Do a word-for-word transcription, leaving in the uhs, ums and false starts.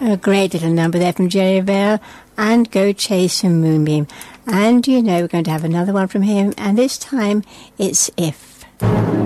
A great little number there from Jerry Vale, and Go Chase a Moonbeam. And, you know, we're going to have another one from him, and this time it's If.